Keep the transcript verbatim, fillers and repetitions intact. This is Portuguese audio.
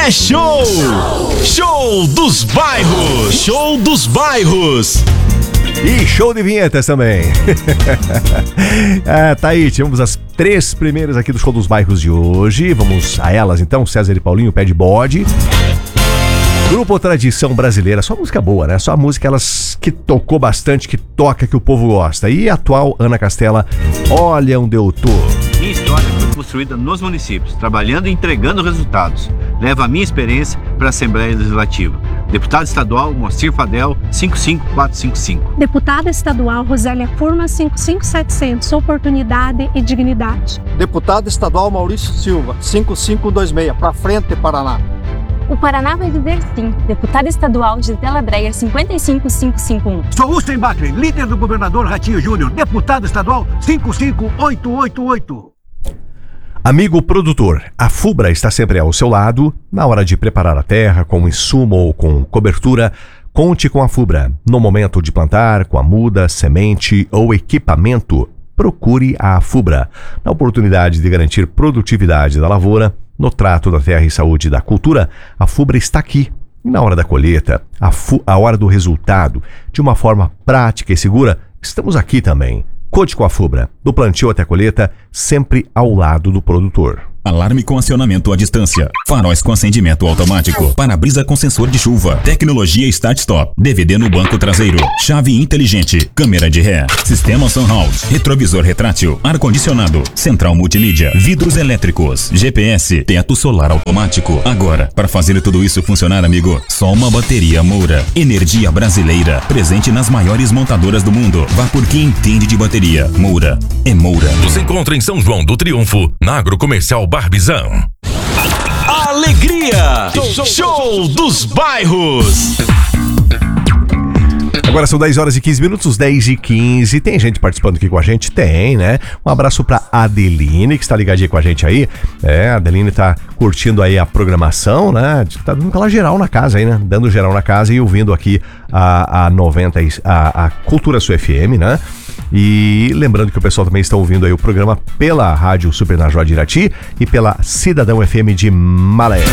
é show! Show dos bairros! Show dos bairros! E show de vinhetas também. Ah, tá aí, tivemos as três primeiras aqui do Show dos Bairros de hoje. Vamos a elas então, César e Paulinho, Pé de Bode. Grupo Tradição Brasileira, só música boa, né? Só música elas que tocou bastante, que toca, que o povo gosta. E a atual Ana Castela, Olha Onde Eu Tô. Minha história foi construída nos municípios, trabalhando e entregando resultados. Levo a minha experiência para a Assembleia Legislativa. Deputado estadual Moacir Fadel, cinco cinco quatro cinco cinco. Deputada estadual Rosélia Furman, cinco cinco setecentos, Oportunidade e Dignidade. Deputado estadual Maurício Silva, cinco cinco dois seis, para frente, Paraná. O Paraná vai dizer sim. Deputada estadual Gisela Breyer, cinquenta e cinco cinco cinco um. Sou Ustem Bacri, líder do governador Ratinho Júnior, deputado estadual cinco cinco oito oito oito. Amigo produtor, a Fubra está sempre ao seu lado. Na hora de preparar a terra com insumo ou com cobertura, conte com a Fubra. No momento de plantar, com a muda, semente ou equipamento, procure a Fubra. Na oportunidade de garantir produtividade da lavoura, no trato da terra e saúde da cultura, a Fubra está aqui. E na hora da colheita, a, fu- a hora do resultado, de uma forma prática e segura, estamos aqui também. Conte com a Fubra, do plantio até a colheita, sempre ao lado do produtor. Alarme com acionamento à distância. Faróis com acendimento automático. Para-brisa com sensor de chuva. Tecnologia Start-Stop. D V D no banco traseiro. Chave inteligente. Câmera de ré. Sistema Sunhouse. Retrovisor retrátil. Ar-condicionado. Central multimídia. Vidros elétricos. G P S. Teto solar automático. Agora, para fazer tudo isso funcionar, amigo, só uma bateria Moura. Energia brasileira. Presente nas maiores montadoras do mundo. Vá por quem entende de bateria. Moura. É Moura. Nos encontra em São João do Triunfo, na Agrocomercial Barbizão. Alegria! Show, show dos bairros! Agora são dez horas e quinze minutos, dez e quinze. Tem gente participando aqui com a gente? Tem, né? Um abraço pra Adeline, que está ligadinha com a gente aí. É, a Adeline tá curtindo aí a programação, né? Tá dando aquela geral na casa aí, né? Dando geral na casa e ouvindo aqui a, a noventa, a, a Cultura Sul F M, né? E lembrando que o pessoal também está ouvindo aí o programa pela Rádio Super Najó de Irati e pela Cidadão F M de Malé.